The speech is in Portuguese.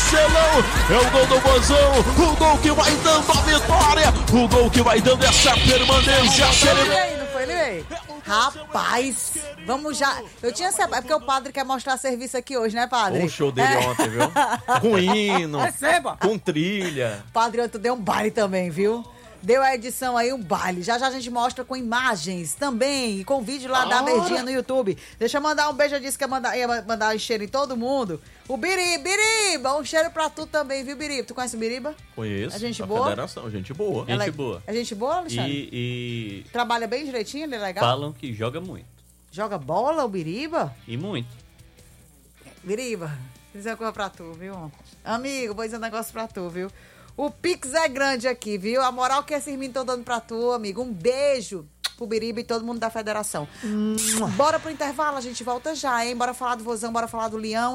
Marcelão, é o gol do Vozão, o gol que vai dando a vitória, o gol que vai dando essa permanência. Não foi ele? Rapaz, vamos já. Eu tinha essa. É porque o padre quer mostrar serviço aqui hoje, né, padre? O show dele ontem, viu? Com hino, com trilha. Padre, ontem deu um baile também, viu? Deu a edição aí, um baile. Já já a gente mostra com imagens também. E com vídeo lá da Verdinha no YouTube. Deixa eu mandar um beijo. Eu disse que ia mandar um cheiro em todo mundo. O Biriba, um cheiro pra tu também, viu, Biriba? Tu conhece o Biriba? Conheço. É gente boa? Federação, gente boa. Gente boa. É gente boa, Alexandre? E Trabalha bem direitinho, ele é legal? falam que joga muito. Joga bola, o Biriba? E muito. Biriba, vou dizer uma coisa pra tu, viu? Amigo, vou dizer um negócio pra tu, viu? O Pix é grande aqui, viu? A moral que esses meninos estão dando pra tu, amigo. Um beijo pro Biriba e todo mundo da federação. Bora pro intervalo, a gente volta já, hein? Bora falar do Vozão, bora falar do Leão.